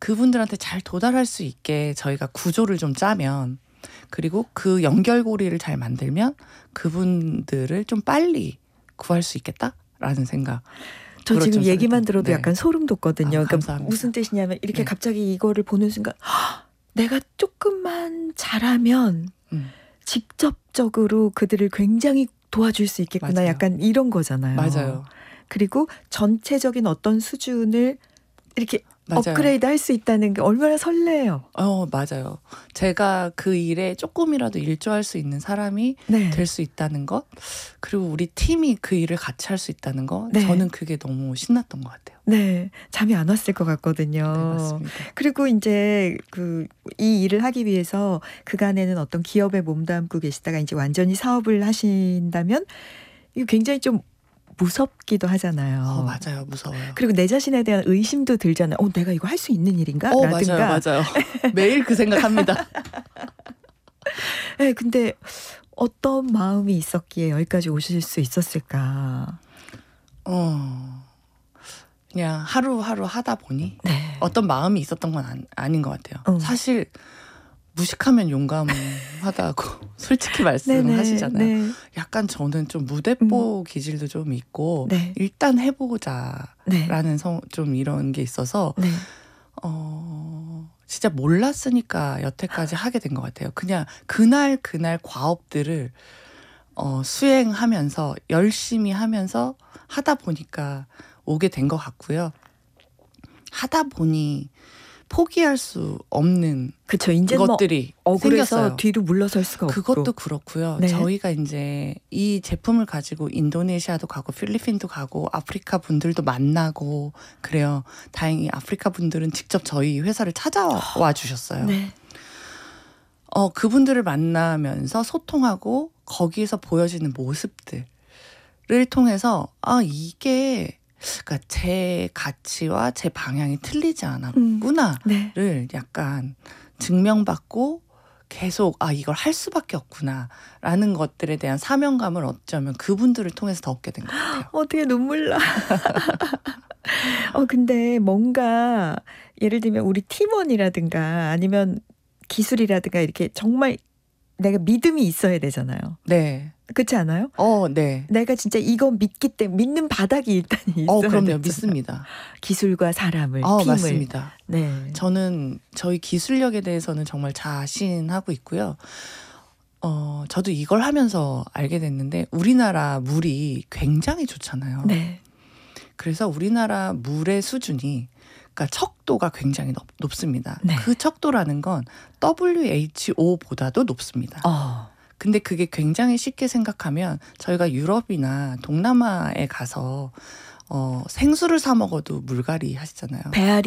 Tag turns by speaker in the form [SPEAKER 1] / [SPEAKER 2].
[SPEAKER 1] 그분들한테 잘 도달할 수 있게 저희가 구조를 좀 짜면, 그리고 그 연결고리를 잘 만들면 그분들을 좀 빨리 구할 수 있겠다라는 생각.
[SPEAKER 2] 저 지금
[SPEAKER 1] 그렇죠,
[SPEAKER 2] 얘기만 들어도
[SPEAKER 1] 네.
[SPEAKER 2] 약간 소름 돋거든요. 그러니까
[SPEAKER 1] 감사합니다.
[SPEAKER 2] 무슨 뜻이냐면 이렇게
[SPEAKER 1] 네.
[SPEAKER 2] 갑자기 이거를 보는 순간 내가 조금만 잘하면 직접적으로 그들을 굉장히 도와줄 수 있겠구나.
[SPEAKER 1] 맞아요.
[SPEAKER 2] 약간 이런 거잖아요.
[SPEAKER 1] 맞아요.
[SPEAKER 2] 그리고 전체적인 어떤 수준을 이렇게
[SPEAKER 1] 맞아요.
[SPEAKER 2] 업그레이드 할 수 있다는 게 얼마나 설레요.
[SPEAKER 1] 맞아요. 제가 그 일에 조금이라도 일조할 수 있는 사람이
[SPEAKER 2] 네.
[SPEAKER 1] 될 수 있다는 것, 그리고 우리 팀이 그 일을 같이 할 수 있다는 것,
[SPEAKER 2] 네.
[SPEAKER 1] 저는 그게 너무 신났던 것 같아요.
[SPEAKER 2] 네. 잠이 안 왔을 것 같거든요.
[SPEAKER 1] 네, 맞습니다.
[SPEAKER 2] 그리고 이제 이 일을 하기 위해서 그간에는 어떤 기업에 몸담고 계시다가 이제 완전히 사업을 하신다면 이거 굉장히 좀 무섭기도 하잖아요.
[SPEAKER 1] 맞아요. 무서워요.
[SPEAKER 2] 그리고 내 자신에 대한 의심도 들잖아요. 내가 이거 할 수 있는 일인가? 라든가.
[SPEAKER 1] 맞아요. 매일 그 생각합니다.
[SPEAKER 2] 네, 근데 어떤 마음이 있었기에 여기까지 오실 수 있었을까?
[SPEAKER 1] 그냥 하루하루 하다 보니
[SPEAKER 2] 네.
[SPEAKER 1] 어떤 마음이 있었던 건 아닌 것 같아요. 사실 무식하면 용감하다고 솔직히 말씀하시잖아요.
[SPEAKER 2] 네.
[SPEAKER 1] 약간 저는 좀 무대뽀 기질도 좀 있고
[SPEAKER 2] 네.
[SPEAKER 1] 일단 해보자라는
[SPEAKER 2] 네.
[SPEAKER 1] 좀 이런 게 있어서
[SPEAKER 2] 네.
[SPEAKER 1] 진짜 몰랐으니까 여태까지 하게 된 것 같아요. 그냥 그날 과업들을 수행하면서 열심히 하면서 하다 보니까 오게 된 것 같고요. 하다 보니 포기할 수 없는
[SPEAKER 2] 그쵸. 이제
[SPEAKER 1] 것들이
[SPEAKER 2] 억울해서
[SPEAKER 1] 생겼어요.
[SPEAKER 2] 뒤로 물러설 수가 없고.
[SPEAKER 1] 그것도 그렇고요.
[SPEAKER 2] 네.
[SPEAKER 1] 저희가 이제 이 제품을 가지고 인도네시아도 가고 필리핀도 가고 아프리카 분들도 만나고 그래요. 다행히 아프리카 분들은 직접 저희 회사를 찾아와 주셨어요.
[SPEAKER 2] 네.
[SPEAKER 1] 그분들을 만나면서 소통하고 거기에서 보여지는 모습들을 통해서 이게 그러니까 제 가치와 제 방향이 틀리지 않았구나를
[SPEAKER 2] 네.
[SPEAKER 1] 약간 증명받고 계속 이걸 할 수밖에 없구나라는 것들에 대한 사명감을 어쩌면 그분들을 통해서 더 얻게 된 것 같아요.
[SPEAKER 2] 어떻게 눈물 나. 근데 뭔가 예를 들면 우리 팀원이라든가 아니면 기술이라든가 이렇게 정말 내가 믿음이 있어야 되잖아요.
[SPEAKER 1] 네.
[SPEAKER 2] 그렇지 않아요?
[SPEAKER 1] 네.
[SPEAKER 2] 내가 진짜 이거 믿기 때문에 믿는 바닥이 일단 있어야
[SPEAKER 1] 그럼요.
[SPEAKER 2] 되잖아요.
[SPEAKER 1] 믿습니다.
[SPEAKER 2] 기술과 사람을, 팀을.
[SPEAKER 1] 맞습니다.
[SPEAKER 2] 네.
[SPEAKER 1] 저는 저희 기술력에 대해서는 정말 자신하고 있고요. 저도 이걸 하면서 알게 됐는데 우리나라 물이 굉장히 좋잖아요.
[SPEAKER 2] 네.
[SPEAKER 1] 그래서 우리나라 물의 수준이 그러니까 척도가 굉장히 높습니다.
[SPEAKER 2] 네.
[SPEAKER 1] 그 척도라는 건 WHO보다도 높습니다. 근데 그게 굉장히 쉽게 생각하면 저희가 유럽이나 동남아에 가서 생수를 사 먹어도 물갈이 하시잖아요.
[SPEAKER 2] 배앓이